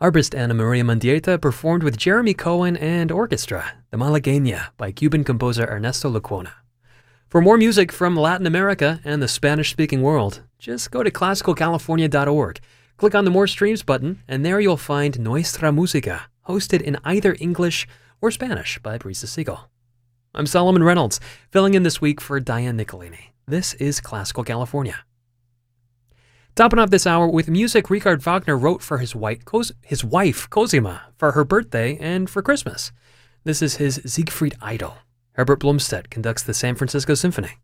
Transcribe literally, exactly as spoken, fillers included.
Harpist Ana Maria Mendieta performed with Jeremy Cohen and orchestra, the Malagueña by Cuban composer Ernesto Lecuona. For more music from Latin America and the Spanish-speaking world, just go to classical california dot org, click on the More Streams button, and there you'll find Nuestra Música, hosted in either English or Spanish by Brisa Siegel. I'm Solomon Reynolds, filling in this week for Diane Nicolini. This is Classical California. Topping off this hour with music Richard Wagner wrote for his, white, his wife, Cosima, for her birthday and for Christmas. This is his Siegfried Idol. Herbert Blomstedt conducts the San Francisco Symphony.